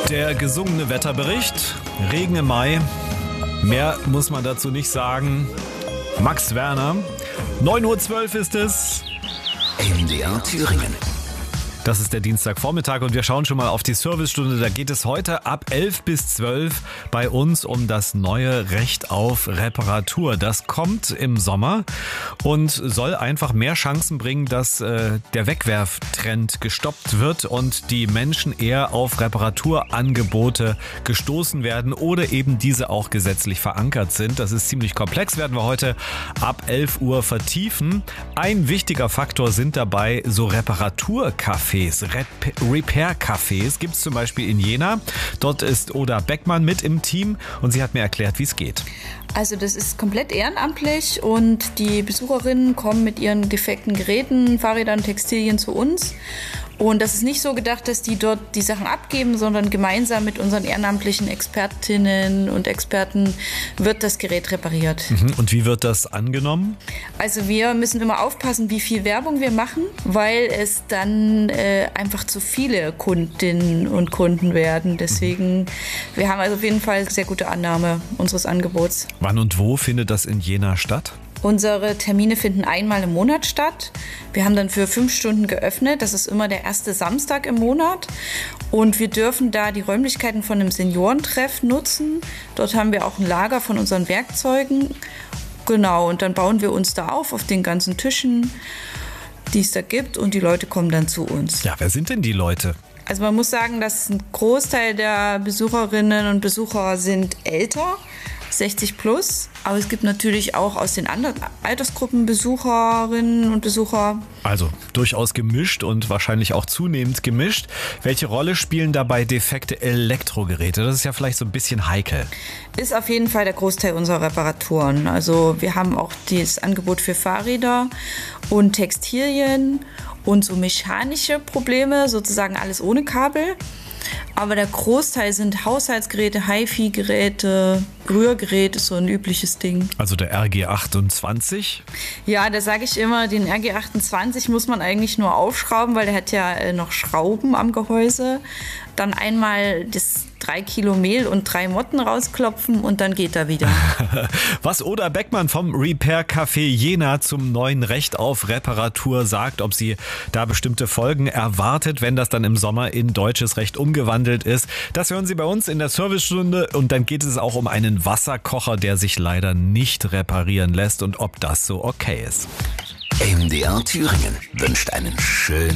Der gesungene Wetterbericht. Regen im Mai. Mehr muss man dazu nicht sagen. Max Werner. 9:12 Uhr ist es. MDR Thüringen. Das ist der Dienstagvormittag und wir schauen schon mal auf die Servicestunde. Da geht es heute ab 11 bis 12 bei uns um das neue Recht auf Reparatur. Das kommt im Sommer und soll einfach mehr Chancen bringen, dass der Wegwerftrend gestoppt wird und die Menschen eher auf Reparaturangebote gestoßen werden oder eben diese auch gesetzlich verankert sind. Das ist ziemlich komplex, werden wir heute ab 11 Uhr vertiefen. Ein wichtiger Faktor sind dabei so Reparaturcafés. Repair-Cafés gibt es zum Beispiel in Jena. Dort ist Oda Beckmann mit im Team und sie hat mir erklärt, wie es geht. Also das ist komplett ehrenamtlich und die Besucherinnen kommen mit ihren defekten Geräten, Fahrrädern, Textilien zu uns. Und das ist nicht so gedacht, dass die dort die Sachen abgeben, sondern gemeinsam mit unseren ehrenamtlichen Expertinnen und Experten wird das Gerät repariert. Und wie wird das angenommen? Also wir müssen immer aufpassen, wie viel Werbung wir machen, weil es dann einfach zu viele Kundinnen und Kunden werden. Deswegen, wir haben also auf jeden Fall sehr gute Annahme unseres Angebots. Wann und wo findet das in Jena statt? Unsere Termine finden einmal im Monat statt. Wir haben dann für 5 Stunden geöffnet. Das ist immer der erste Samstag im Monat. Und wir dürfen da die Räumlichkeiten von einem Seniorentreff nutzen. Dort haben wir auch ein Lager von unseren Werkzeugen. Genau, und dann bauen wir uns da auf den ganzen Tischen, die es da gibt. Und die Leute kommen dann zu uns. Ja, wer sind denn die Leute? Also man muss sagen, dass ein Großteil der Besucherinnen und Besucher sind älter, 60 plus. Aber es gibt natürlich auch aus den anderen Altersgruppen Besucherinnen und Besucher. Also durchaus gemischt und wahrscheinlich auch zunehmend gemischt. Welche Rolle spielen dabei defekte Elektrogeräte? Das ist ja vielleicht so ein bisschen heikel. Ist auf jeden Fall der Großteil unserer Reparaturen. Also wir haben auch das Angebot für Fahrräder und Textilien und so mechanische Probleme, sozusagen alles ohne Kabel. Aber der Großteil sind Haushaltsgeräte, HiFi-Geräte, Rührgerät ist so ein übliches Ding. Also der RG28? Ja, da sage ich immer, den RG28 muss man eigentlich nur aufschrauben, weil der hat ja noch Schrauben am Gehäuse. Dann einmal das 3 Kilo Mehl und 3 Motten rausklopfen und dann geht er wieder. Was Oda Beckmann vom Repair Café Jena zum neuen Recht auf Reparatur sagt, ob sie da bestimmte Folgen erwartet, wenn das dann im Sommer in deutsches Recht umgewandelt ist. Das hören Sie bei uns in der Servicestunde und dann geht es auch um einen Wasserkocher, der sich leider nicht reparieren lässt und ob das so okay ist. MDR Thüringen wünscht einen schönen